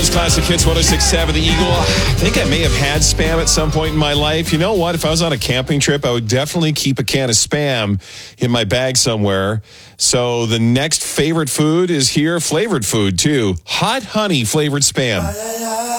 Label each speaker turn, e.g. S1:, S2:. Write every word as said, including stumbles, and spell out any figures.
S1: Classic Hits one oh six point seven The Eagle. I think I may have had Spam at some point in my life. You know what? If I was on a camping trip, I would definitely keep a can of Spam in my bag somewhere. So the next favorite food is here, flavored food too. Hot honey flavored Spam.